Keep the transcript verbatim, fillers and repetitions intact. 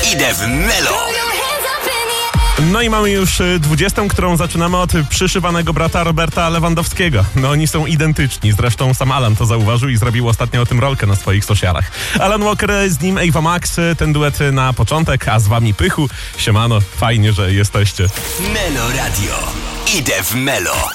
Idę w Melo. No i mamy już dwudziestą, którą zaczynamy od przyszywanego brata Roberta Lewandowskiego. No oni są identyczni, zresztą sam Alan to zauważył i zrobił ostatnio o tym rolkę na swoich socialach. Alan Walker, z nim Ava Max, ten duet na początek, a z wami Pychu. Siemano, fajnie, że jesteście. Melo Radio. Idę w Melo.